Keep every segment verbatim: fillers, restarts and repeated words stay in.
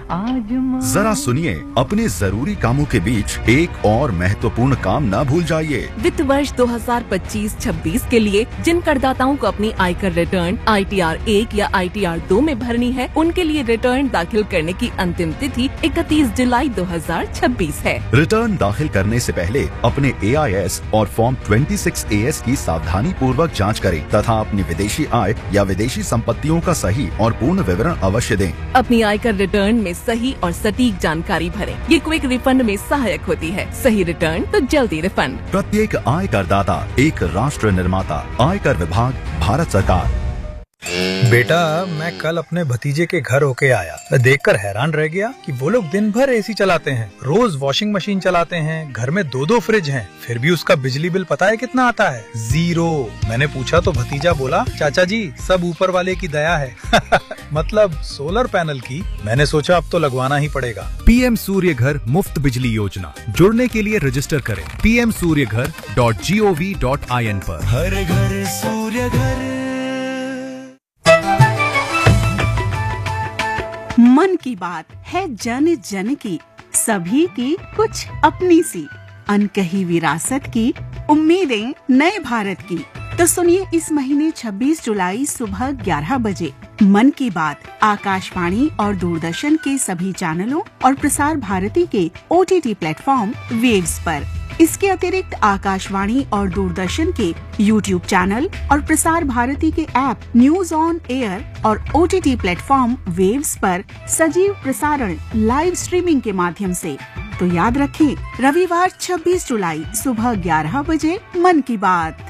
आज जरा सुनिए, अपने जरूरी कामों के बीच एक और महत्वपूर्ण काम न भूल जाइए। वित्त वर्ष दो हज़ार पच्चीस छब्बीस के लिए जिन करदाताओं को अपनी आयकर रिटर्न आई टी आर एक या आई टी आर दो में भरनी है, उनके लिए रिटर्न दाखिल करने की अंतिम तिथि इकतीस जुलाई दो हज़ार छब्बीस है। रिटर्न दाखिल करने से पहले अपने ए आई एस और फॉर्म छब्बीस ए एस की सावधानी पूर्वक जाँच करें तथा अपनी विदेशी आय या विदेशी संपत्तियों का सही और पूर्ण विवरण अवश्य दें। अपनी आयकर रिटर्न में सही और सटीक जानकारी भरें। ये क्विक रिफंड में सहायक होती है। सही रिटर्न तो जल्दी रिफंड। प्रत्येक आय करदाता एक राष्ट्र निर्माता। आयकर विभाग, भारत सरकार। बेटा, मैं कल अपने भतीजे के घर होके आया। मैं देखकर हैरान रह गया कि वो लोग दिन भर एसी चलाते हैं, रोज वॉशिंग मशीन चलाते हैं, घर में दो दो फ्रिज हैं, फिर भी उसका बिजली बिल पता है कितना आता है? जीरो। मैंने पूछा तो भतीजा बोला, चाचा जी सब ऊपर वाले की दया है। मतलब सोलर पैनल की। मैंने सोचा अब तो लगवाना ही पड़ेगा। पी एम सूर्य घर मुफ्त बिजली योजना। जुड़ने के लिए रजिस्टर करें पी एम सूर्य घर dot G O V dot I N पर। हर घर सूर्य घर। मन की बात है जन जन की, सभी की कुछ अपनी सी, अनकही विरासत की, उम्मीदें नए भारत की। तो सुनिए इस महीने छब्बीस जुलाई सुबह ग्यारह बजे मन की बात आकाशवाणी और दूरदर्शन के सभी चैनलों और प्रसार भारती के O T T platform waves पर। इसके अतिरिक्त आकाशवाणी और दूरदर्शन के यूट्यूब चैनल और प्रसार भारती के ऐप न्यूज ऑन एयर और O T T platform waves पर सजीव प्रसारण लाइव स्ट्रीमिंग के माध्यम से। तो याद रखें, रविवार छब्बीस जुलाई सुबह ग्यारह बजे मन की बात।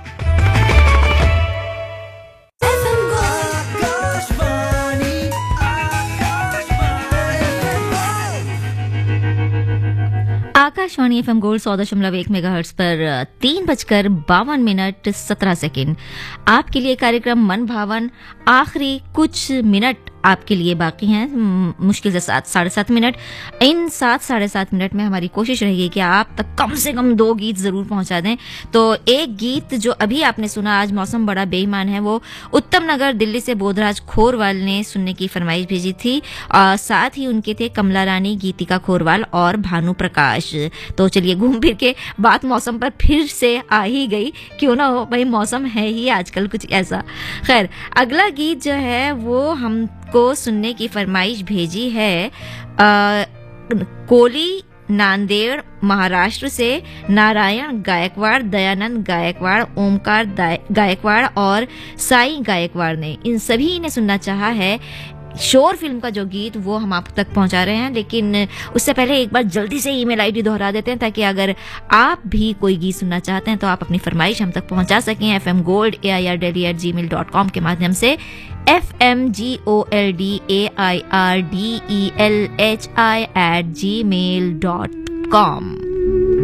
आकाशवाणी एफ एम गोल्ड सौ दशमलव एक मेगाहर्ट्ज पर तीन बजकर बावन मिनट सत्रह सेकेंड आपके लिए कार्यक्रम मन भावन। आखिरी कुछ मिनट आपके लिए बाकी हैं, मुश्किल से सात साढ़े सात मिनट। इन सात साढ़े सात मिनट में हमारी कोशिश रहेगी कि आप तक कम से कम दो गीत जरूर पहुंचा दें। तो एक गीत जो अभी आपने सुना, आज मौसम बड़ा बेईमान है, वो उत्तम नगर दिल्ली से बोधराज खोरवाल ने सुनने की फरमाइश भेजी थी। और साथ ही उनके थे कमला रानी, गीतिका खोरवाल और भानु प्रकाश। तो चलिए घूम फिर के बात मौसम पर फिर से आ ही गई, क्यों ना हो भाई, मौसम है ही आजकल कुछ ऐसा। खैर, अगला गीत जो है वो हमको सुनने की फरमाइश भेजी है आ, कोली नांदेड़ महाराष्ट्र से नारायण गायकवाड़, दयानंद गायकवाड़, ओमकार गायकवाड़ और साई गायकवाड़ ने। इन सभी ने सुनना चाहा है शोर फिल्म का जो गीत, वो हम आप तक पहुंचा रहे हैं। लेकिन उससे पहले एक बार जल्दी से ईमेल आईडी दोहरा देते हैं, ताकि अगर आप भी कोई गीत सुनना चाहते हैं तो आप अपनी फरमाइश हम तक पहुंचा सकें। F M gold A I R daily eight ji mail dot com के माध्यम से। F M G O L D A I R D E L H I eight ji mail dot com.